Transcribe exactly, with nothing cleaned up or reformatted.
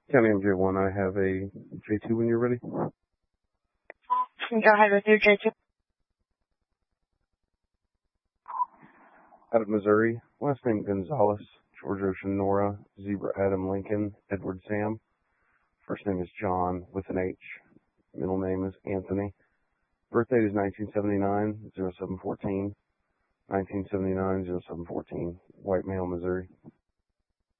County M J one, I have a J two when you're ready. Can go ahead with your J two. Out of Missouri, last name Gonzalez, George Ocean Nora, Zebra Adam Lincoln, Edward Sam. First name is John with an H. Middle name is Anthony. Birthday is nineteen seventy-nine, oh seven fourteen. nineteen seventy-nine, oh seven fourteen. White male, Missouri.